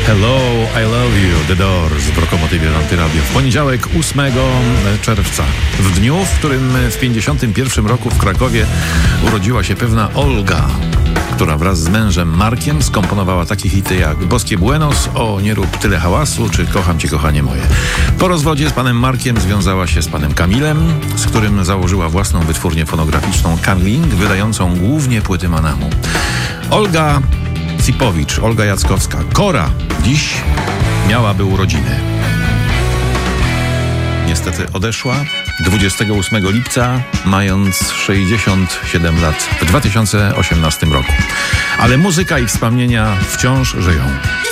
Hello, I love you, The Doors w Rokomotywie Antyradio. W poniedziałek 8 czerwca, w dniu, w którym w 1951 roku w Krakowie urodziła się pewna Olga, która wraz z mężem Markiem skomponowała takie hity jak Boskie Buenos, O nie rób tyle hałasu czy Kocham cię kochanie moje. Po rozwodzie z panem Markiem związała się z panem Kamilem, z którym założyła własną wytwórnię fonograficzną Carling, wydającą głównie płyty Manamu. Olga Cipowicz, Olga Jackowska, Kora, dziś miałaby urodziny. Niestety odeszła 28 lipca, mając 67 lat w 2018 roku. Ale muzyka i wspomnienia wciąż żyją.